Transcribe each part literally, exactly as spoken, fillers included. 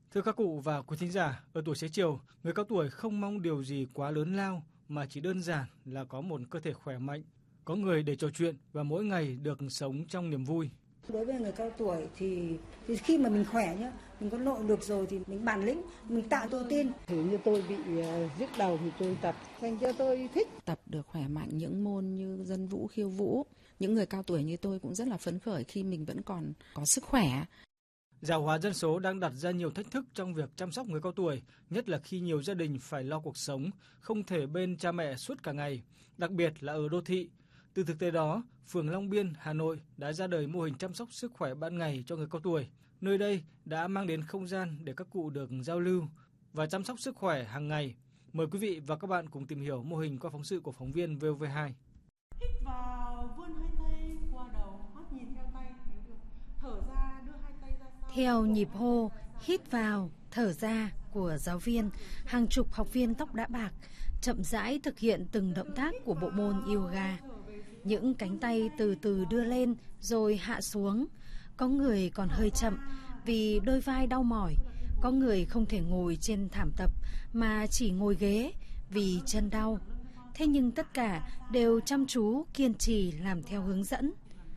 Thưa các cụ và quý thính giả, ở tuổi xế chiều, người cao tuổi không mong điều gì quá lớn lao mà chỉ đơn giản là có một cơ thể khỏe mạnh, có người để trò chuyện và mỗi ngày được sống trong niềm vui. Đối với người cao tuổi thì, thì khi mà mình khỏe nhá, mình có nội lực rồi thì mình bản lĩnh, mình tạo tự tin. Thử như tôi bị uh, nhức đầu thì tôi tập, thành cho tôi thích. Tập được khỏe mạnh những môn như dân vũ, khiêu vũ. Những người cao tuổi như tôi cũng rất là phấn khởi khi mình vẫn còn có sức khỏe. Già hóa dân số đang đặt ra nhiều thách thức trong việc chăm sóc người cao tuổi, nhất là khi nhiều gia đình phải lo cuộc sống, không thể bên cha mẹ suốt cả ngày, đặc biệt là ở đô thị. Từ thực tế đó, phường Long Biên, Hà Nội đã ra đời mô hình chăm sóc sức khỏe ban ngày cho người cao tuổi. Nơi đây đã mang đến không gian để các cụ được giao lưu và chăm sóc sức khỏe hàng ngày. Mời quý vị và các bạn cùng tìm hiểu mô hình qua phóng sự của phóng viên vê o vê hai. Hít vào, vươn hai tay qua đầu, mắt nhìn theo tay nếu được. Thở ra, đưa hai tay ra sau. Theo nhịp hô, hít vào, thở ra của giáo viên, hàng chục học viên tóc đã bạc chậm rãi thực hiện từng động tác của bộ môn yoga. Những cánh tay từ từ đưa lên rồi hạ xuống. Có người còn hơi chậm vì đôi vai đau mỏi. Có người không thể ngồi trên thảm tập mà chỉ ngồi ghế vì chân đau. Thế nhưng tất cả đều chăm chú kiên trì làm theo hướng dẫn.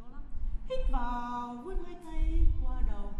Hít vào, vươn hai tay qua đầu.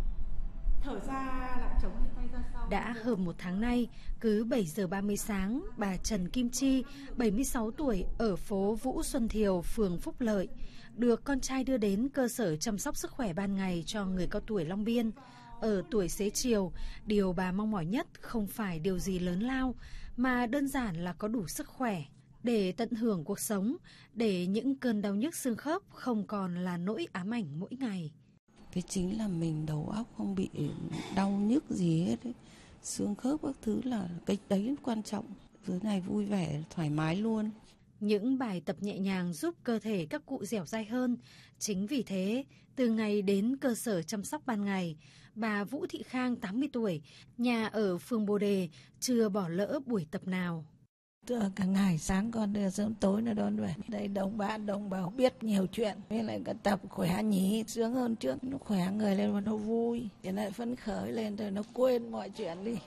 Thở ra lại chống hai tay ra sau. Đã hơn một tháng nay, cứ bảy giờ ba mươi sáng, bà Trần Kim Chi, bảy mươi sáu tuổi, ở phố Vũ Xuân Thiều, phường Phúc Lợi, được con trai đưa đến cơ sở chăm sóc sức khỏe ban ngày cho người cao tuổi Long Biên. Ở tuổi xế chiều, điều bà mong mỏi nhất không phải điều gì lớn lao, mà đơn giản là có đủ sức khỏe để tận hưởng cuộc sống, để những cơn đau nhức xương khớp không còn là nỗi ám ảnh mỗi ngày. Cái chính là mình đầu óc không bị đau nhức gì hết ấy. Xương khớp các thứ là cái đấy quan trọng. Dưới này vui vẻ, thoải mái luôn. Những bài tập nhẹ nhàng giúp cơ thể các cụ dẻo dai hơn. Chính vì thế, từ ngày đến cơ sở chăm sóc ban ngày, bà Vũ Thị Khang, tám mươi tuổi, nhà ở phường Bồ Đề, chưa bỏ lỡ buổi tập nào. Cả ngày sáng con đưa sớm tối nó đón về. Đây đồng bạn đồng bào biết nhiều chuyện. Với lại cái tập khỏe nhỉ, sướng hơn trước. Nó khỏe người lên và nó vui. Thì lại phấn khởi lên rồi nó quên mọi chuyện đi.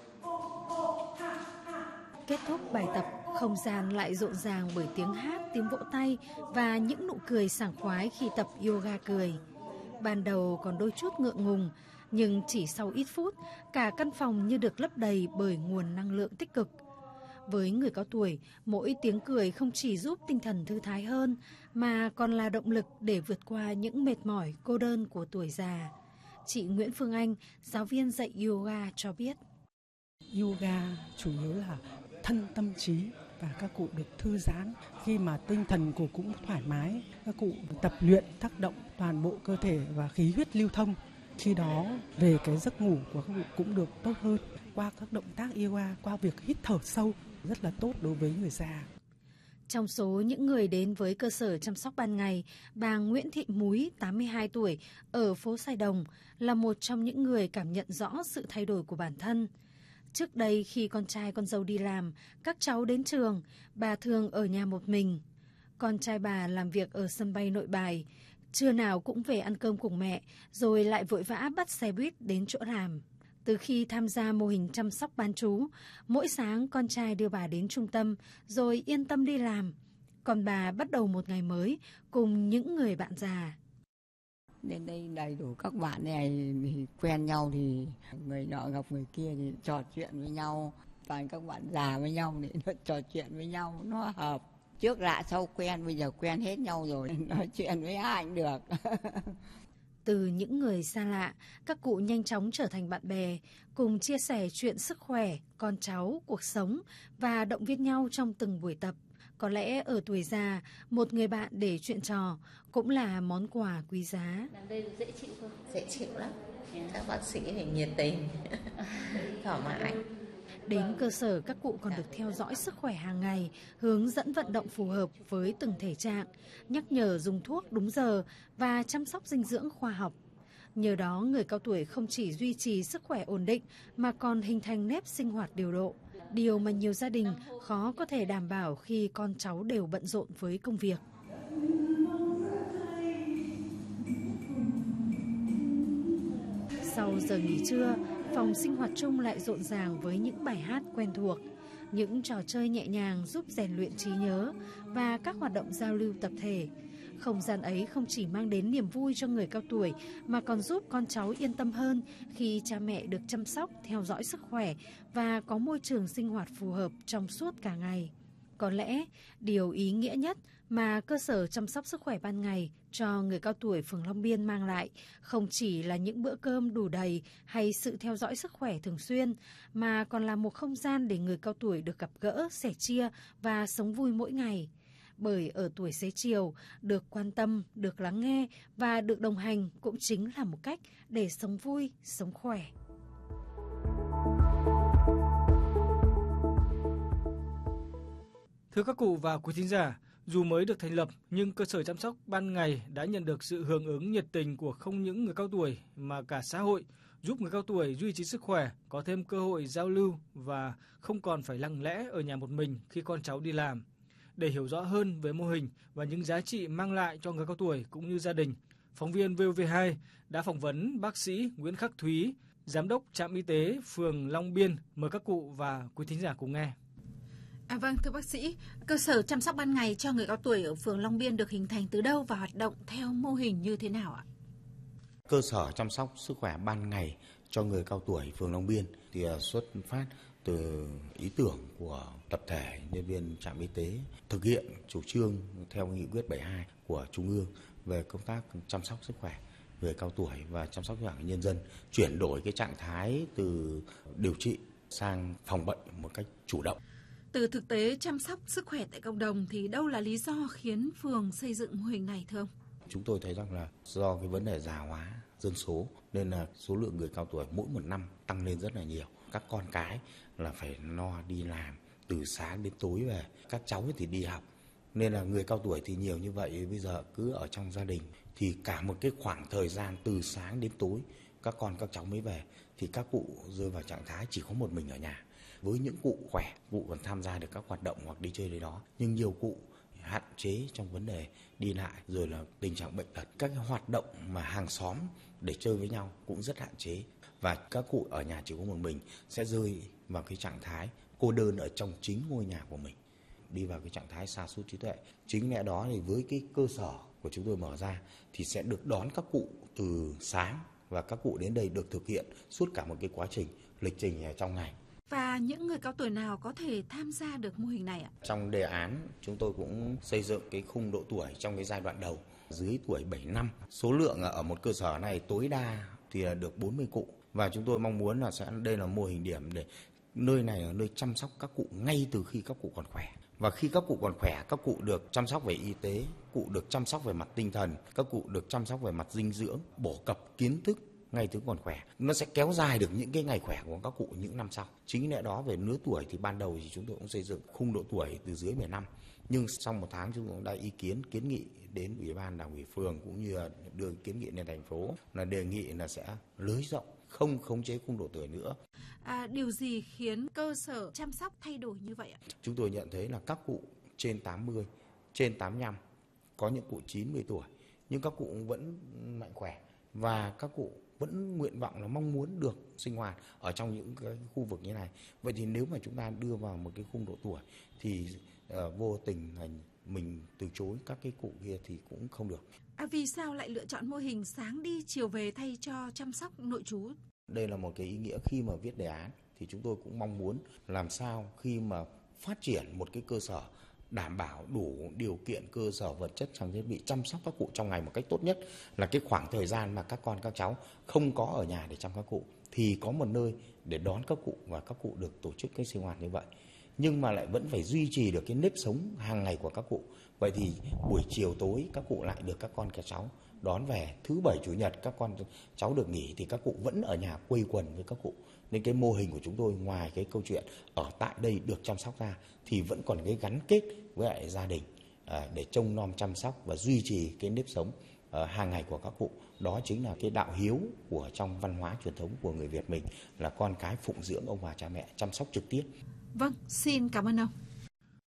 Kết thúc bài tập, không gian lại rộn ràng bởi tiếng hát, tiếng vỗ tay và những nụ cười sảng khoái khi tập yoga cười. Ban đầu còn đôi chút ngượng ngùng, nhưng chỉ sau ít phút, cả căn phòng như được lấp đầy bởi nguồn năng lượng tích cực. Với người cao tuổi, mỗi tiếng cười không chỉ giúp tinh thần thư thái hơn, mà còn là động lực để vượt qua những mệt mỏi, cô đơn của tuổi già. Chị Nguyễn Phương Anh, giáo viên dạy yoga cho biết. Yoga chủ yếu là thân tâm trí và các cụ được thư giãn. Khi mà tinh thần của cũng thoải mái, các cụ tập luyện tác động toàn bộ cơ thể và khí huyết lưu thông. Khi đó về cái giấc ngủ của các cụ cũng được tốt hơn qua các động tác yoga, qua việc hít thở sâu rất là tốt đối với người già. Trong số những người đến với cơ sở chăm sóc ban ngày, bà Nguyễn Thị Múi, tám mươi hai tuổi, ở phố Sài Đồng, là một trong những người cảm nhận rõ sự thay đổi của bản thân. Trước đây khi con trai con dâu đi làm, các cháu đến trường, bà thường ở nhà một mình. Con trai bà làm việc ở sân bay Nội Bài, trưa nào cũng về ăn cơm cùng mẹ, rồi lại vội vã bắt xe buýt đến chỗ làm. Từ khi tham gia mô hình chăm sóc bán trú, mỗi sáng con trai đưa bà đến trung tâm, rồi yên tâm đi làm. Còn bà bắt đầu một ngày mới cùng những người bạn già. Đến đây đầy đủ các bạn này thì quen nhau thì người nọ gặp người kia thì trò chuyện với nhau. Toàn các bạn già với nhau thì nó trò chuyện với nhau, nó hợp. Trước lạ sau quen, bây giờ quen hết nhau rồi, nói chuyện với ai cũng được. Từ những người xa lạ, các cụ nhanh chóng trở thành bạn bè, cùng chia sẻ chuyện sức khỏe, con cháu, cuộc sống và động viên nhau trong từng buổi tập. Có lẽ ở tuổi già, một người bạn để chuyện trò cũng là món quà quý giá. Làm đây dễ chịu không? Dễ chịu lắm. Các bác sĩ thì nhiệt tình, thoải mái. Đến cơ sở, các cụ còn được theo dõi sức khỏe hàng ngày, hướng dẫn vận động phù hợp với từng thể trạng, nhắc nhở dùng thuốc đúng giờ và chăm sóc dinh dưỡng khoa học. Nhờ đó, người cao tuổi không chỉ duy trì sức khỏe ổn định mà còn hình thành nếp sinh hoạt điều độ. Điều mà nhiều gia đình khó có thể đảm bảo khi con cháu đều bận rộn với công việc. Sau giờ nghỉ trưa, phòng sinh hoạt chung lại rộn ràng với những bài hát quen thuộc, những trò chơi nhẹ nhàng giúp rèn luyện trí nhớ và các hoạt động giao lưu tập thể. Không gian ấy không chỉ mang đến niềm vui cho người cao tuổi mà còn giúp con cháu yên tâm hơn khi cha mẹ được chăm sóc, theo dõi sức khỏe và có môi trường sinh hoạt phù hợp trong suốt cả ngày. Có lẽ, điều ý nghĩa nhất mà cơ sở chăm sóc sức khỏe ban ngày cho người cao tuổi phường Long Biên mang lại không chỉ là những bữa cơm đủ đầy hay sự theo dõi sức khỏe thường xuyên, mà còn là một không gian để người cao tuổi được gặp gỡ, sẻ chia và sống vui mỗi ngày. Bởi ở tuổi xế chiều, được quan tâm, được lắng nghe và được đồng hành cũng chính là một cách để sống vui, sống khỏe. Thưa các cụ và quý thính giả, dù mới được thành lập nhưng cơ sở chăm sóc ban ngày đã nhận được sự hưởng ứng nhiệt tình của không những người cao tuổi mà cả xã hội, giúp người cao tuổi duy trì sức khỏe, có thêm cơ hội giao lưu và không còn phải lặng lẽ ở nhà một mình khi con cháu đi làm. Để hiểu rõ hơn về mô hình và những giá trị mang lại cho người cao tuổi cũng như gia đình, phóng viên vê o vê hai đã phỏng vấn bác sĩ Nguyễn Khắc Thúy, giám đốc trạm y tế phường Long Biên. Mời các cụ và quý thính giả cùng nghe. À, vâng, thưa bác sĩ, cơ sở chăm sóc ban ngày cho người cao tuổi ở phường Long Biên được hình thành từ đâu và hoạt động theo mô hình như thế nào ạ? Cơ sở chăm sóc sức khỏe ban ngày cho người cao tuổi phường Long Biên thì xuất phát từ ý tưởng của tập thể nhân viên trạm y tế thực hiện chủ trương theo nghị quyết bảy mươi hai của Trung ương về công tác chăm sóc sức khỏe người cao tuổi và chăm sóc sức khỏe nhân dân, chuyển đổi cái trạng thái từ điều trị sang phòng bệnh một cách chủ động. Từ thực tế chăm sóc sức khỏe tại cộng đồng thì đâu là lý do khiến phường xây dựng mô hình này thưa ông? Chúng tôi thấy rằng là do cái vấn đề già hóa dân số nên là số lượng người cao tuổi mỗi một năm tăng lên rất là nhiều. Các con cái là phải lo đi làm từ sáng đến tối về, các cháu thì đi học. Nên là người cao tuổi thì nhiều như vậy, bây giờ cứ ở trong gia đình thì cả một cái khoảng thời gian từ sáng đến tối các con các cháu mới về thì các cụ rơi vào trạng thái chỉ có một mình ở nhà. Với những cụ khỏe, cụ còn tham gia được các hoạt động hoặc đi chơi đấy đó. Nhưng nhiều cụ hạn chế trong vấn đề đi lại rồi là tình trạng bệnh tật. Các hoạt động mà hàng xóm để chơi với nhau cũng rất hạn chế. Và các cụ ở nhà chỉ có một mình sẽ rơi vào cái trạng thái cô đơn ở trong chính ngôi nhà của mình, đi vào cái trạng thái sa sút trí tuệ. Chính lẽ đó thì với cái cơ sở của chúng tôi mở ra thì sẽ được đón các cụ từ sáng và các cụ đến đây được thực hiện suốt cả một cái quá trình lịch trình trong ngày. Và những người cao tuổi nào có thể tham gia được mô hình này ạ? Trong đề án chúng tôi cũng xây dựng cái khung độ tuổi trong cái giai đoạn đầu dưới tuổi bảy mươi lăm. Số lượng ở một cơ sở này tối đa thì được bốn mươi cụ. Và chúng tôi mong muốn là sẽ đây là mô hình điểm để nơi này là nơi chăm sóc các cụ ngay từ khi các cụ còn khỏe. Và khi các cụ còn khỏe, các cụ được chăm sóc về y tế, cụ được chăm sóc về mặt tinh thần, các cụ được chăm sóc về mặt dinh dưỡng, bổ cập kiến thức ngay từ còn khỏe. Nó sẽ kéo dài được những cái ngày khỏe của các cụ những năm sau. Chính lẽ đó về lứa tuổi thì ban đầu thì chúng tôi cũng xây dựng khung độ tuổi từ dưới mười lăm. Nhưng sau một tháng chúng tôi cũng đã ý kiến, kiến nghị đến Ủy ban Đảng ủy phường cũng như là đưa kiến nghị lên thành phố là đề nghị là sẽ nới rộng, không khống chế khung độ tuổi nữa. À, điều gì khiến cơ sở chăm sóc thay đổi như vậy ạ? Chúng tôi nhận thấy là các cụ trên tám mươi, trên tám mươi lăm, có những cụ chín mươi tuổi, nhưng các cụ vẫn mạnh khỏe và các cụ vẫn nguyện vọng là mong muốn được sinh hoạt ở trong những cái khu vực như này. Vậy thì nếu mà chúng ta đưa vào một cái khung độ tuổi thì uh, vô tình là mình từ chối các cái cụ kia thì cũng không được. À, vì sao lại lựa chọn mô hình sáng đi chiều về thay cho chăm sóc nội trú? Đây là một cái ý nghĩa khi mà viết đề án thì chúng tôi cũng mong muốn làm sao khi mà phát triển một cái cơ sở đảm bảo đủ điều kiện cơ sở vật chất trang thiết bị chăm sóc các cụ trong ngày một cách tốt nhất, là cái khoảng thời gian mà các con các cháu không có ở nhà để chăm các cụ thì có một nơi để đón các cụ và các cụ được tổ chức cái sinh hoạt như vậy, nhưng mà lại vẫn phải duy trì được cái nếp sống hàng ngày của các cụ. Vậy thì buổi chiều tối các cụ lại được các con các cháu đón về, thứ bảy chủ nhật các con cháu được nghỉ thì các cụ vẫn ở nhà quây quần với các cụ. Nên cái mô hình của chúng tôi ngoài cái câu chuyện ở tại đây được chăm sóc ra thì vẫn còn cái gắn kết với lại gia đình à, để trông nom chăm sóc và duy trì cái nếp sống à, hàng ngày của các cụ. Đó chính là cái đạo hiếu của trong văn hóa truyền thống của người Việt mình, là con cái phụng dưỡng ông bà cha mẹ, chăm sóc trực tiếp. Vâng, xin cảm ơn ông.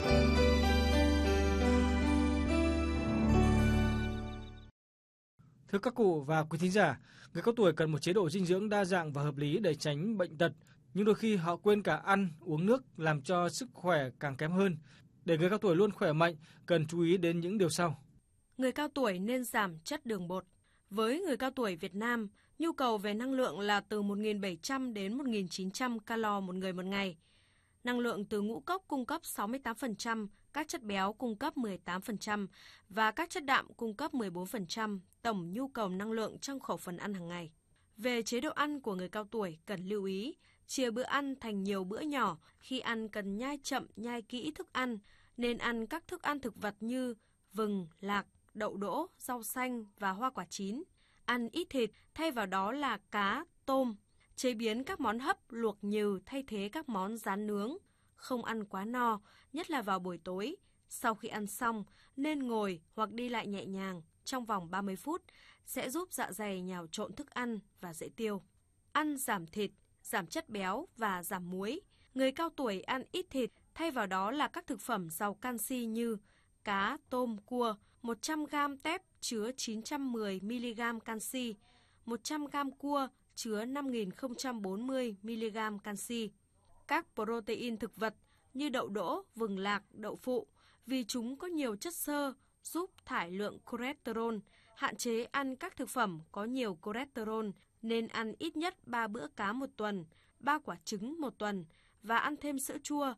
Thưa Thưa các cụ và quý thính giả, người cao tuổi cần một chế độ dinh dưỡng đa dạng và hợp lý để tránh bệnh tật, nhưng đôi khi họ quên cả ăn, uống nước làm cho sức khỏe càng kém hơn. Để người cao tuổi luôn khỏe mạnh, cần chú ý đến những điều sau. Người cao tuổi nên giảm chất đường bột. Với người cao tuổi Việt Nam, nhu cầu về năng lượng là từ một nghìn bảy trăm đến một nghìn chín trăm calo một người một ngày. Năng lượng từ ngũ cốc cung cấp sáu mươi tám phần trăm, các chất béo cung cấp mười tám phần trăm và các chất đạm cung cấp mười bốn phần trăm tổng nhu cầu năng lượng trong khẩu phần ăn hàng ngày. Về chế độ ăn của người cao tuổi cần lưu ý, chia bữa ăn thành nhiều bữa nhỏ, khi ăn cần nhai chậm, nhai kỹ thức ăn, nên ăn các thức ăn thực vật như vừng, lạc, đậu đỗ, rau xanh và hoa quả chín. Ăn ít thịt, thay vào đó là cá, tôm. Chế biến các món hấp, luộc nhừ thay thế các món rán nướng. Không ăn quá no, nhất là vào buổi tối. Sau khi ăn xong, nên ngồi hoặc đi lại nhẹ nhàng trong vòng ba mươi phút, sẽ giúp dạ dày nhào trộn thức ăn và dễ tiêu. Ăn giảm thịt, giảm chất béo và giảm muối. Người cao tuổi ăn ít thịt, thay vào đó là các thực phẩm giàu canxi như cá, tôm, cua. một trăm gam tép chứa chín trăm mười mi-li-gam canxi, một trăm gam cua chứa năm nghìn không trăm bốn mươi mi-li-gam canxi. Các protein thực vật như đậu đỗ, vừng lạc, đậu phụ, vì chúng có nhiều chất xơ, giúp thải lượng cholesterol. Hạn chế ăn các thực phẩm có nhiều cholesterol, nên ăn ít nhất ba bữa cá một tuần, ba quả trứng một tuần và ăn thêm sữa chua.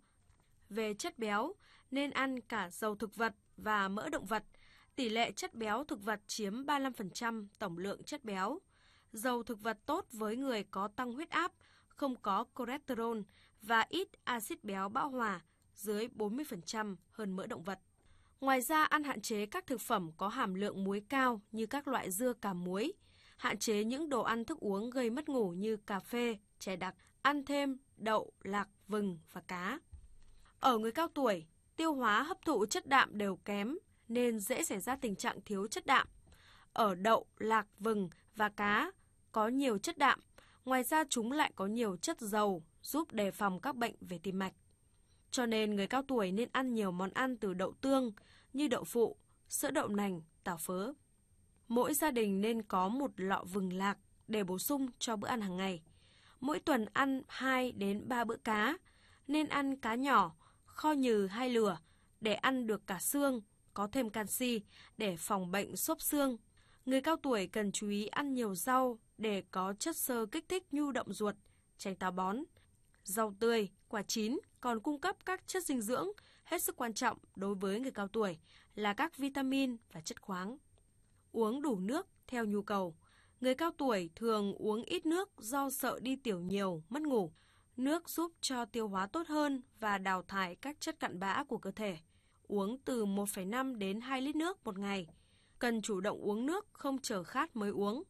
Về chất béo, nên ăn cả dầu thực vật và mỡ động vật. Tỷ lệ chất béo thực vật chiếm ba mươi lăm phần trăm tổng lượng chất béo. Dầu thực vật tốt với người có tăng huyết áp, không có cholesterol và ít axit béo bão hòa, dưới bốn mươi phần trăm hơn mỡ động vật. Ngoài ra, ăn hạn chế các thực phẩm có hàm lượng muối cao như các loại dưa cả muối. Hạn chế những đồ ăn thức uống gây mất ngủ như cà phê, chè đặc. Ăn thêm đậu, lạc, vừng và cá. Ở người cao tuổi, tiêu hóa hấp thụ chất đạm đều kém nên dễ xảy ra tình trạng thiếu chất đạm. Ở đậu, lạc, vừng và cá có nhiều chất đạm, ngoài ra chúng lại có nhiều chất dầu giúp đề phòng các bệnh về tim mạch. Cho nên người cao tuổi nên ăn nhiều món ăn từ đậu tương như đậu phụ, sữa đậu nành, táo phớ. Mỗi gia đình nên có một lọ vừng lạc để bổ sung cho bữa ăn hàng ngày. Mỗi tuần ăn hai đến ba bữa cá, nên ăn cá nhỏ, kho nhừ hay lửa để ăn được cả xương, có thêm canxi để phòng bệnh xốp xương. Người cao tuổi cần chú ý ăn nhiều rau để có chất xơ kích thích nhu động ruột, tránh táo bón. Rau tươi, quả chín còn cung cấp các chất dinh dưỡng hết sức quan trọng đối với người cao tuổi là các vitamin và chất khoáng. Uống đủ nước theo nhu cầu. Người cao tuổi thường uống ít nước do sợ đi tiểu nhiều, mất ngủ. Nước giúp cho tiêu hóa tốt hơn và đào thải các chất cặn bã của cơ thể. Uống từ một phẩy năm đến hai lít nước một ngày. Cần chủ động uống nước, không chờ khát mới uống.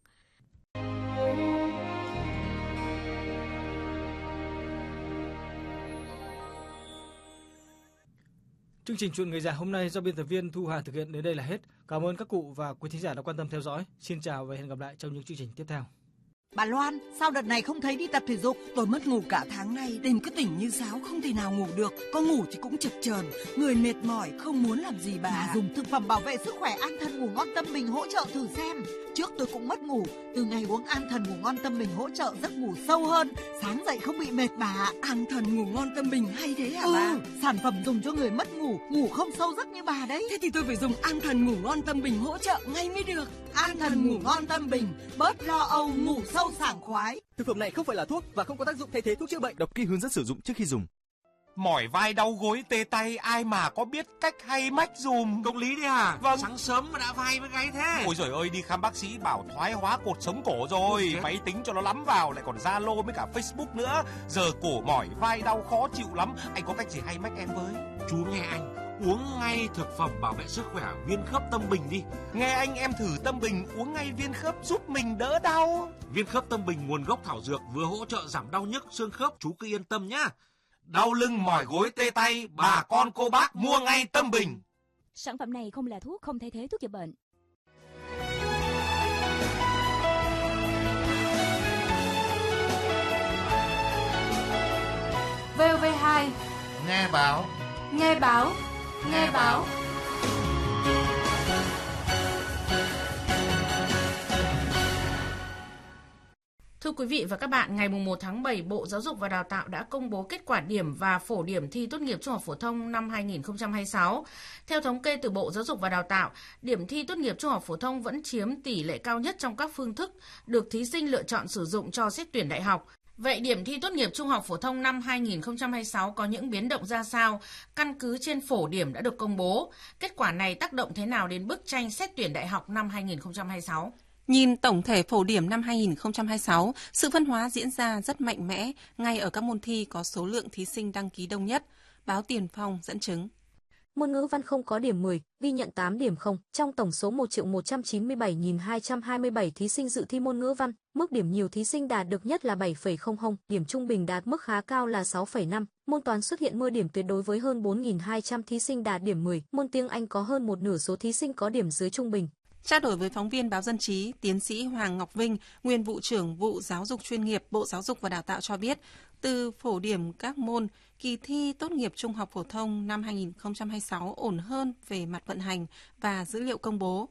Chương trình Chuyện Người Già hôm nay do biên tập viên Thu Hà thực hiện đến đây là hết. Cảm ơn các cụ và quý thính giả đã quan tâm theo dõi. Xin chào và hẹn gặp lại trong những chương trình tiếp theo. Bà Loan, sao đợt này không thấy đi tập thể dục? Tôi mất ngủ cả tháng nay, đêm cứ tỉnh như sáo, không thể nào ngủ được. Có ngủ thì cũng chập chờn, người mệt mỏi, không muốn làm gì bà. Bà dùng thực phẩm bảo vệ sức khỏe An Thần Ngủ Ngon Tâm Bình hỗ trợ thử xem. Trước tôi cũng mất ngủ, từ ngày uống An Thần Ngủ Ngon Tâm Bình hỗ trợ giấc ngủ sâu hơn, sáng dậy không bị mệt bà. An Thần Ngủ Ngon Tâm Bình hay thế hả ừ, bà? Sản phẩm dùng cho người mất ngủ, ngủ không sâu giấc như bà đấy. Thế thì tôi phải dùng An Thần Ngủ Ngon Tâm Bình hỗ trợ ngay mới được. An Thần Ngủ Ngon Tâm Bình, bớt lo âu, ngủ sâu sảng khoái. Thực phẩm này không phải là thuốc và không có tác dụng thay thế thuốc chữa bệnh. Đọc kỹ hướng dẫn sử dụng trước khi dùng. Mỏi vai đau gối tê tay, ai mà có biết cách hay mách dùm. Công lý đấy à? Vâng. Sáng sớm mà đã vai với gáy thế. Ôi giời ơi, đi khám bác sĩ bảo thoái hóa cột sống cổ rồi. Máy tính cho nó lắm vào, lại còn Zalo với cả Facebook nữa. Giờ cổ mỏi vai đau khó chịu lắm. Anh có cách gì hay mách em với? Chú nghe anh, uống ngay thực phẩm bảo vệ sức khỏe Viên Khớp Tâm Bình đi. Nghe anh, em thử Tâm Bình, uống ngay viên khớp giúp mình đỡ đau. Viên Khớp Tâm Bình nguồn gốc thảo dược, vừa hỗ trợ giảm đau nhức xương khớp, chú cứ yên tâm nhá. Đau lưng mỏi gối tê tay, bà con cô bác mua ngay Tâm Bình. Sản phẩm này không là thuốc, không thay thế thuốc chữa bệnh. vê o vê hai Nghe báo. Nghe báo. Nghe, Nghe báo. báo. Thưa quý vị và các bạn, ngày một tháng bảy, Bộ Giáo dục và Đào tạo đã công bố kết quả điểm và phổ điểm thi tốt nghiệp trung học phổ thông năm hai nghìn không trăm hai mươi sáu. Theo thống kê từ Bộ Giáo dục và Đào tạo, điểm thi tốt nghiệp trung học phổ thông vẫn chiếm tỷ lệ cao nhất trong các phương thức được thí sinh lựa chọn sử dụng cho xét tuyển đại học. Vậy điểm thi tốt nghiệp trung học phổ thông năm hai nghìn không trăm hai mươi sáu có những biến động ra sao? Căn cứ trên phổ điểm đã được công bố, kết quả này tác động thế nào đến bức tranh xét tuyển đại học năm hai nghìn không trăm hai mươi sáu? Nhìn tổng thể phổ điểm năm hai nghìn không trăm hai mươi sáu, sự phân hóa diễn ra rất mạnh mẽ, ngay ở các môn thi có số lượng thí sinh đăng ký đông nhất. Báo Tiền Phong dẫn chứng. Môn ngữ văn không có điểm mười, ghi nhận tám điểm không. Trong tổng số một triệu một trăm chín mươi bảy nghìn hai trăm hai mươi bảy thí sinh dự thi môn ngữ văn, mức điểm nhiều thí sinh đạt được nhất là bảy phẩy không không, điểm trung bình đạt mức khá cao là sáu phẩy năm. Môn toán xuất hiện mưa điểm tuyệt đối với hơn bốn nghìn hai trăm thí sinh đạt điểm mười. Môn tiếng Anh có hơn một nửa số thí sinh có điểm dưới trung bình. Trao đổi với phóng viên Báo Dân trí, tiến sĩ Hoàng Ngọc Vinh, nguyên vụ trưởng vụ giáo dục chuyên nghiệp Bộ Giáo dục và Đào tạo cho biết, từ phổ điểm các môn, kỳ thi tốt nghiệp trung học phổ thông năm hai nghìn không trăm hai mươi sáu ổn hơn về mặt vận hành và dữ liệu công bố.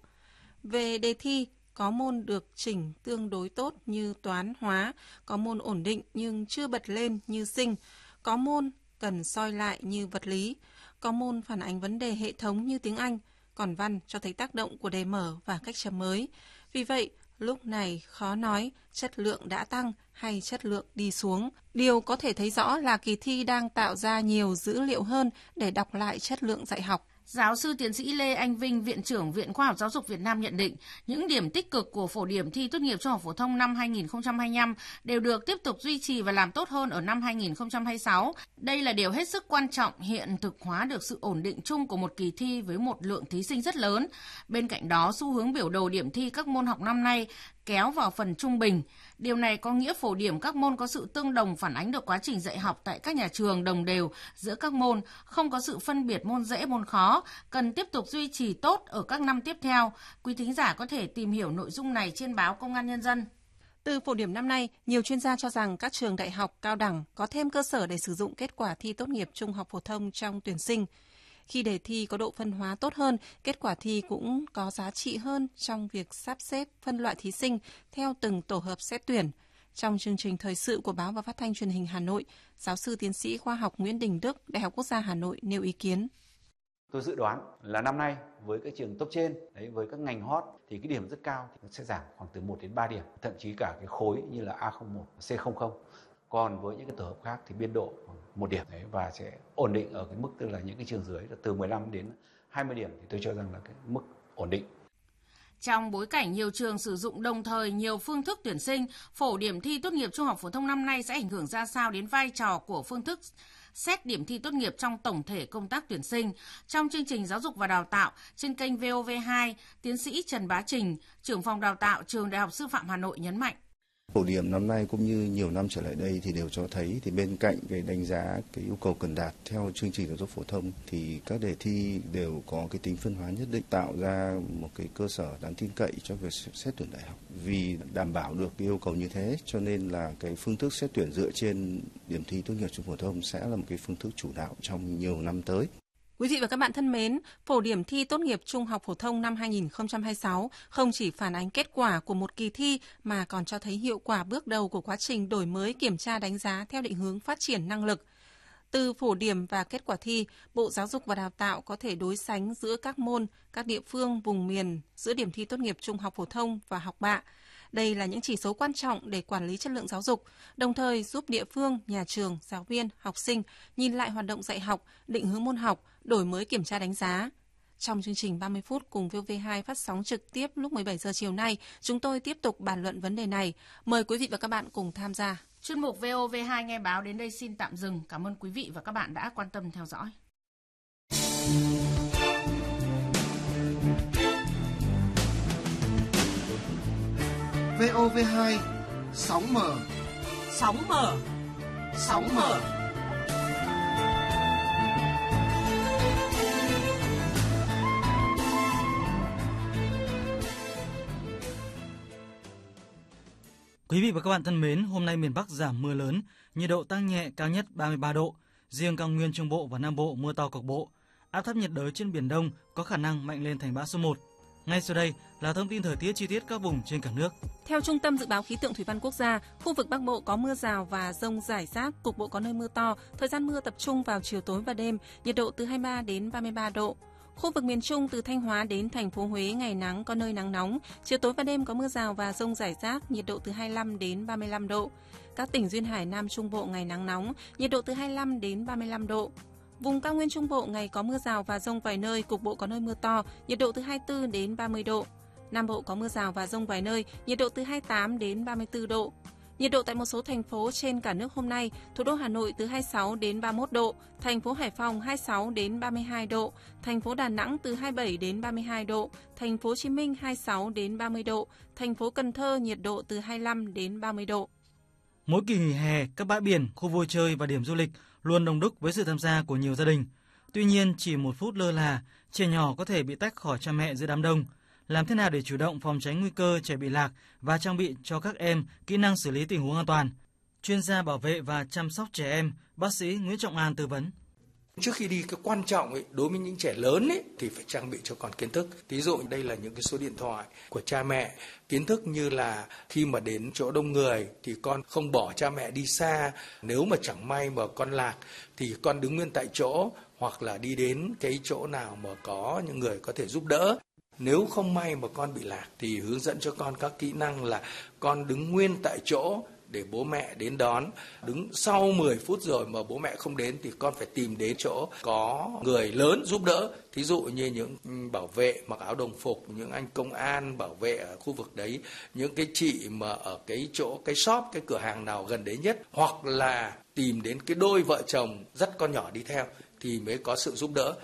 Về đề thi, có môn được chỉnh tương đối tốt như toán, hóa, có môn ổn định nhưng chưa bật lên như sinh, có môn cần soi lại như vật lý, có môn phản ánh vấn đề hệ thống như tiếng Anh, còn văn cho thấy tác động của đề mở và cách chấm mới. Vì vậy, lúc này khó nói chất lượng đã tăng hay chất lượng đi xuống. Điều có thể thấy rõ là kỳ thi đang tạo ra nhiều dữ liệu hơn để đọc lại chất lượng dạy học. Giáo sư tiến sĩ Lê Anh Vinh, Viện trưởng Viện Khoa học Giáo dục Việt Nam nhận định, những điểm tích cực của phổ điểm thi tốt nghiệp trung học phổ thông năm hai nghìn không trăm hai mươi lăm đều được tiếp tục duy trì và làm tốt hơn ở năm hai nghìn không trăm hai mươi sáu. Đây là điều hết sức quan trọng, hiện thực hóa được sự ổn định chung của một kỳ thi với một lượng thí sinh rất lớn. Bên cạnh đó, xu hướng biểu đồ điểm thi các môn học năm nay kéo vào phần trung bình. Điều này có nghĩa phổ điểm các môn có sự tương đồng, phản ánh được quá trình dạy học tại các nhà trường đồng đều giữa các môn, không có sự phân biệt môn dễ môn khó, cần tiếp tục duy trì tốt ở các năm tiếp theo. Quý thính giả có thể tìm hiểu nội dung này trên báo Công an Nhân dân. Từ phổ điểm năm nay, nhiều chuyên gia cho rằng các trường đại học, cao đẳng có thêm cơ sở để sử dụng kết quả thi tốt nghiệp trung học phổ thông trong tuyển sinh. Khi đề thi có độ phân hóa tốt hơn, kết quả thi cũng có giá trị hơn trong việc sắp xếp phân loại thí sinh theo từng tổ hợp xét tuyển. Trong chương trình thời sự của Báo và Phát thanh Truyền hình Hà Nội, giáo sư tiến sĩ khoa học Nguyễn Đình Đức, Đại học Quốc gia Hà Nội nêu ý kiến. Tôi dự đoán là năm nay với các trường top trên, đấy, với các ngành hot thì cái điểm rất cao thì sẽ giảm khoảng từ một đến ba điểm, thậm chí cả cái khối như là A không một, C không không. Còn với những cái tổ hợp khác thì biên độ một điểm đấy và sẽ ổn định ở cái mức, tức là những cái trường dưới là từ mười lăm đến hai mươi điểm thì tôi cho rằng là cái mức ổn định. Trong bối cảnh nhiều trường sử dụng đồng thời nhiều phương thức tuyển sinh, phổ điểm thi tốt nghiệp trung học phổ thông năm nay sẽ ảnh hưởng ra sao đến vai trò của phương thức xét điểm thi tốt nghiệp trong tổng thể công tác tuyển sinh? Trong chương trình Giáo dục và Đào tạo trên kênh vê o vê hai, tiến sĩ Trần Bá Trình, trưởng phòng đào tạo Trường Đại học Sư phạm Hà Nội nhấn mạnh. Phổ điểm năm nay cũng như nhiều năm trở lại đây thì đều cho thấy thì bên cạnh cái đánh giá cái yêu cầu cần đạt theo chương trình giáo dục phổ thông thì các đề thi đều có cái tính phân hóa nhất định, tạo ra một cái cơ sở đáng tin cậy cho việc xét tuyển đại học. Vì đảm bảo được cái yêu cầu như thế cho nên là cái phương thức xét tuyển dựa trên điểm thi tốt nghiệp trung học phổ thông sẽ là một cái phương thức chủ đạo trong nhiều năm tới. Quý vị và các bạn thân mến, phổ điểm thi tốt nghiệp trung học phổ thông năm hai nghìn không trăm hai mươi sáu không chỉ phản ánh kết quả của một kỳ thi mà còn cho thấy hiệu quả bước đầu của quá trình đổi mới kiểm tra đánh giá theo định hướng phát triển năng lực. Từ phổ điểm và kết quả thi, Bộ Giáo dục và Đào tạo có thể đối sánh giữa các môn, các địa phương, vùng miền, giữa điểm thi tốt nghiệp trung học phổ thông và học bạ. Đây là những chỉ số quan trọng để quản lý chất lượng giáo dục, đồng thời giúp địa phương, nhà trường, giáo viên, học sinh nhìn lại hoạt động dạy học, định hướng môn học, đổi mới kiểm tra đánh giá. Trong chương trình ba mươi phút cùng vê o vê hai phát sóng trực tiếp lúc mười bảy giờ chiều nay, chúng tôi tiếp tục bàn luận vấn đề này. Mời quý vị và các bạn cùng tham gia. Chuyên mục vê o vê hai nghe báo đến đây xin tạm dừng. Cảm ơn quý vị và các bạn đã quan tâm theo dõi. vê o vê hai, sóng mở, Sóng mở, sóng mở. Quý vị và các bạn thân mến, hôm nay miền Bắc giảm mưa lớn, nhiệt độ tăng nhẹ, cao nhất ba mươi ba độ. Riêng cao nguyên Trung Bộ và Nam Bộ mưa to cục bộ. Áp thấp nhiệt đới trên Biển Đông có khả năng mạnh lên thành bão số một. Ngay sau đây là thông tin thời tiết chi tiết các vùng trên cả nước. Theo Trung tâm Dự báo Khí tượng Thủy văn Quốc gia, khu vực Bắc Bộ có mưa rào và dông rải rác, cục bộ có nơi mưa to, thời gian mưa tập trung vào chiều tối và đêm, nhiệt độ từ hai mươi ba đến ba mươi ba độ. Khu vực miền Trung từ Thanh Hóa đến thành phố Huế ngày nắng, có nơi nắng nóng, chiều tối và đêm có mưa rào và dông rải rác, nhiệt độ từ hai mươi lăm đến ba mươi lăm độ. Các tỉnh duyên hải Nam Trung Bộ ngày nắng nóng, nhiệt độ từ hai mươi lăm đến ba mươi lăm độ. Vùng cao nguyên Trung Bộ ngày có mưa rào và dông vài nơi, cục bộ có nơi mưa to, nhiệt độ từ hai mươi tư đến ba mươi độ. Nam Bộ có mưa rào và dông vài nơi, nhiệt độ từ hai mươi tám đến ba mươi tư độ. Nhiệt độ tại một số thành phố trên cả nước hôm nay, thủ đô Hà Nội từ hai mươi sáu đến ba mươi mốt độ, thành phố Hải Phòng hai mươi sáu đến ba mươi hai độ, thành phố Đà Nẵng từ hai mươi bảy đến ba mươi hai độ, thành phố Hồ Chí Minh hai mươi sáu đến ba mươi độ, thành phố Cần Thơ nhiệt độ từ hai mươi lăm đến ba mươi độ. Mỗi kỳ nghỉ hè, các bãi biển, khu vui chơi và điểm du lịch luôn đông đúc với sự tham gia của nhiều gia đình. Tuy nhiên, chỉ một phút lơ là, trẻ nhỏ có thể bị tách khỏi cha mẹ giữa đám đông. Làm thế nào để chủ động phòng tránh nguy cơ trẻ bị lạc và trang bị cho các em kỹ năng xử lý tình huống an toàn? Chuyên gia bảo vệ và chăm sóc trẻ em, bác sĩ Nguyễn Trọng An tư vấn. Trước khi đi, cái quan trọng ấy, đối với những trẻ lớn ấy, thì phải trang bị cho con kiến thức. Ví dụ đây là những cái số điện thoại của cha mẹ. Kiến thức như là khi mà đến chỗ đông người thì con không bỏ cha mẹ đi xa. Nếu mà chẳng may mà con lạc thì con đứng nguyên tại chỗ hoặc là đi đến cái chỗ nào mà có những người có thể giúp đỡ. Nếu không may mà con bị lạc thì hướng dẫn cho con các kỹ năng là con đứng nguyên tại chỗ để bố mẹ đến đón. Đứng sau mười phút rồi mà bố mẹ không đến thì con phải tìm đến chỗ có người lớn giúp đỡ. Thí dụ như những bảo vệ mặc áo đồng phục, những anh công an bảo vệ ở khu vực đấy, những cái chị mà ở cái chỗ, cái shop, cái cửa hàng nào gần đấy nhất. Hoặc là tìm đến cái đôi vợ chồng dắt con nhỏ đi theo thì mới có sự giúp đỡ.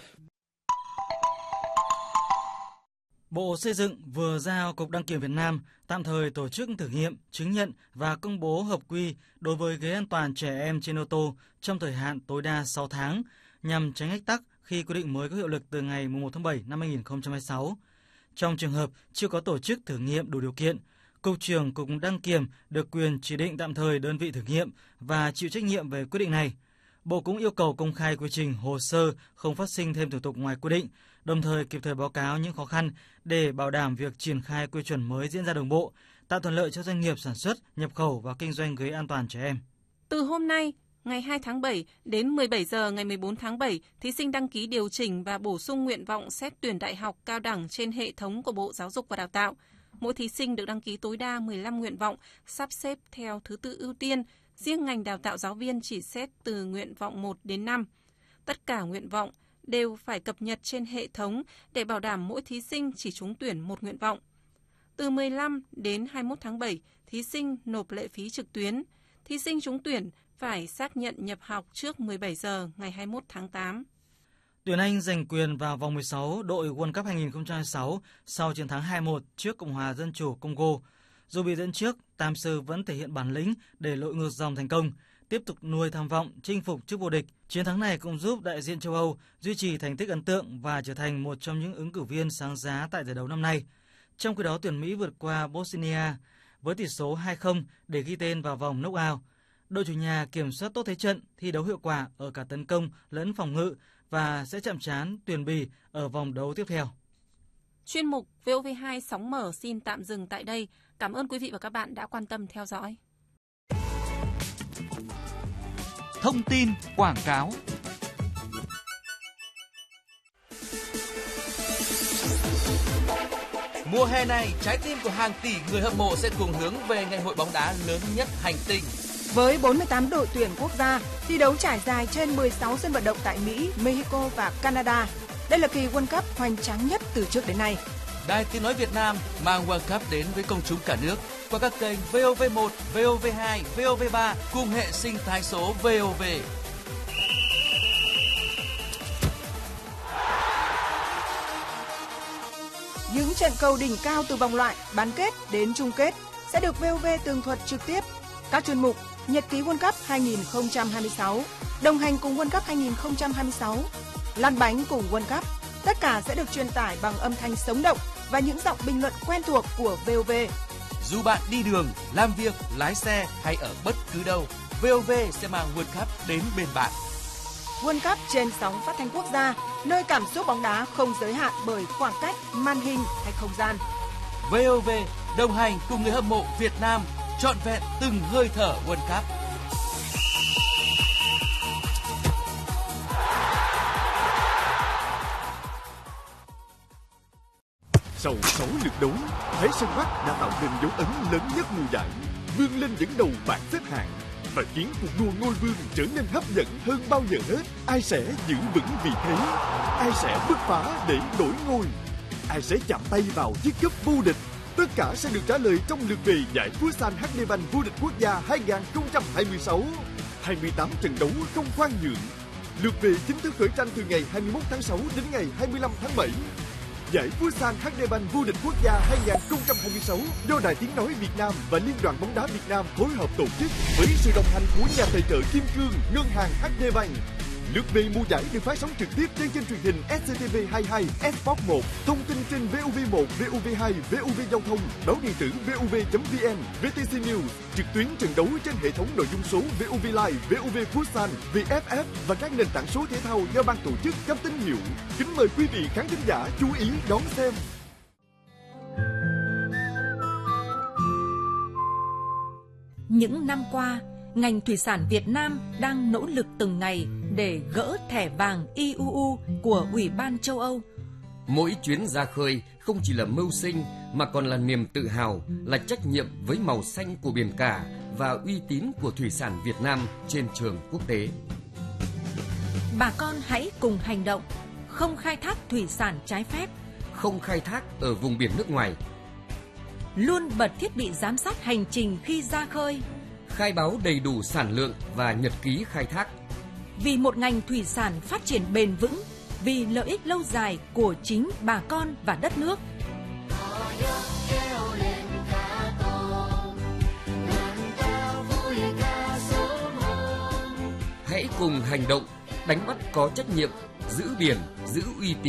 Bộ Xây dựng vừa giao Cục Đăng kiểm Việt Nam tạm thời tổ chức thử nghiệm, chứng nhận và công bố hợp quy đối với ghế an toàn trẻ em trên ô tô trong thời hạn tối đa sáu tháng nhằm tránh ách tắc khi quy định mới có hiệu lực từ ngày mùng một tháng bảy năm hai nghìn không trăm hai mươi sáu. Trong trường hợp chưa có tổ chức thử nghiệm đủ điều kiện, Cục trưởng Cục Đăng kiểm được quyền chỉ định tạm thời đơn vị thử nghiệm và chịu trách nhiệm về quyết định này. Bộ cũng yêu cầu công khai quy trình, hồ sơ, không phát sinh thêm thủ tục ngoài quy định, đồng thời kịp thời báo cáo những khó khăn để bảo đảm việc triển khai quy chuẩn mới diễn ra đồng bộ, tạo thuận lợi cho doanh nghiệp sản xuất, nhập khẩu và kinh doanh ghế an toàn trẻ em. Từ hôm nay, ngày hai tháng bảy đến mười bảy giờ ngày mười bốn tháng bảy, thí sinh đăng ký điều chỉnh và bổ sung nguyện vọng xét tuyển đại học cao đẳng trên hệ thống của Bộ Giáo dục và Đào tạo. Mỗi thí sinh được đăng ký tối đa mười lăm nguyện vọng, sắp xếp theo thứ tự ưu tiên. Riêng ngành đào tạo giáo viên chỉ xét từ nguyện vọng một đến năm. Tất cả nguyện vọng đều phải cập nhật trên hệ thống để bảo đảm mỗi thí sinh chỉ trúng tuyển một nguyện vọng. Từ mười lăm đến hai mươi mốt tháng bảy, thí sinh nộp lệ phí trực tuyến. Thí sinh trúng tuyển phải xác nhận nhập học trước mười bảy giờ ngày hai mươi mốt tháng tám. Tuyển Anh giành quyền vào vòng mười sáu đội World Cup hai nghìn không trăm hai mươi sáu sau chiến thắng hai một trước Cộng hòa Dân chủ Congo. Dù bị dẫn trước, Tam Sư vẫn thể hiện bản lĩnh để lội ngược dòng thành công, tiếp tục nuôi tham vọng chinh phục chức vô địch. Chiến thắng này cũng giúp đại diện châu Âu duy trì thành tích ấn tượng và trở thành một trong những ứng cử viên sáng giá tại giải đấu năm nay. Trong khi đó, tuyển Mỹ vượt qua Bosnia với tỷ số hai không để ghi tên vào vòng knock-out. Đội chủ nhà kiểm soát tốt thế trận, thi đấu hiệu quả ở cả tấn công lẫn phòng ngự và sẽ chạm trán tuyển Bỉ ở vòng đấu tiếp theo. Chuyên mục vê o vê hai sóng mở xin tạm dừng tại đây. Cảm ơn quý vị và các bạn đã quan tâm theo dõi. Thông tin quảng cáo. Mùa hè này, trái tim của hàng tỷ người hâm mộ sẽ cùng hướng về ngày hội bóng đá lớn nhất hành tinh. Với bốn mươi tám đội tuyển quốc gia, thi đấu trải dài trên mười sáu sân vận động tại Mỹ, Mexico và Canada. Đây là kỳ World Cup hoành tráng nhất từ trước đến nay. Đài Tiếng nói Việt Nam mang World Cup đến với công chúng cả nước qua các kênh vê o vê một, vê o vê hai, vê o vê ba cùng hệ sinh thái số vê o vê. Những trận cầu đỉnh cao từ vòng loại, bán kết đến chung kết sẽ được vê o vê tường thuật trực tiếp. Các chuyên mục Nhật ký World Cup hai nghìn không trăm hai mươi sáu, đồng hành cùng World Cup hai nghìn không trăm hai mươi sáu, lăn bánh cùng World Cup, tất cả sẽ được truyền tải bằng âm thanh sống động và những giọng bình luận quen thuộc của vê o vê. Dù bạn đi đường, làm việc, lái xe hay ở bất cứ đâu, vê o vê sẽ mang World Cup đến bên bạn. World Cup trên sóng phát thanh quốc gia, nơi cảm xúc bóng đá không giới hạn bởi khoảng cách, màn hình hay không gian. vê o vê đồng hành cùng người hâm mộ Việt Nam trọn vẹn từng hơi thở World Cup. Sau sáu lượt đấu, Thái Sơn Bắc đã tạo nên dấu ấn lớn nhất mùa giải, vươn lên dẫn đầu bảng xếp hạng và khiến cuộc đua ngôi vương trở nên hấp dẫn hơn bao giờ hết. Ai sẽ giữ vững vị thế? Ai sẽ bứt phá để đổi ngôi? Ai sẽ chạm tay vào chiếc cúp vô địch? Tất cả sẽ được trả lời trong lượt về giải Futsal hát đê Bank vô địch quốc gia hai không hai sáu. hai mươi tám trận đấu không khoan nhượng. Lượt về chính thức khởi tranh từ ngày hai mươi mốt tháng sáu đến ngày hai mươi lăm tháng bảy. Giải Futsal hát đê Bank vô địch quốc gia hai không hai sáu do Đài Tiếng nói Việt Nam và Liên đoàn bóng đá Việt Nam phối hợp tổ chức với sự đồng hành của nhà tài trợ Kim Cương, Ngân hàng hát đê Bank. Lượt về mùa giải được phát sóng trực tiếp trên kênh truyền hình ét xê tê vê hai mươi hai, Sport một, thông tin trên vê o vê một, vê o vê hai, vê o vê Giao thông, báo điện tử vê o vê chấm vê en, vê tê xê News, trực tuyến trận đấu trên hệ thống nội dung số vê o vê Live, vê o vê Futsal, vê ép ép và các nền tảng số thể thao do ban tổ chức cấp tín hiệu. Kính mời quý vị khán thính giả chú ý đón xem. Những năm qua, ngành thủy sản Việt Nam đang nỗ lực từng ngày để gỡ thẻ vàng i u u của Ủy ban châu Âu. Mỗi chuyến ra khơi không chỉ là mưu sinh mà còn là niềm tự hào, là trách nhiệm với màu xanh của biển cả và uy tín của thủy sản Việt Nam trên trường quốc tế. Bà con hãy cùng hành động, không khai thác thủy sản trái phép, không khai thác ở vùng biển nước ngoài, luôn bật thiết bị giám sát hành trình khi ra khơi, khai báo đầy đủ sản lượng và nhật ký khai thác. Vì một ngành thủy sản phát triển bền vững, vì lợi ích lâu dài của chính bà con và đất nước. Hãy cùng hành động, đánh bắt có trách nhiệm, giữ biển, giữ uy tín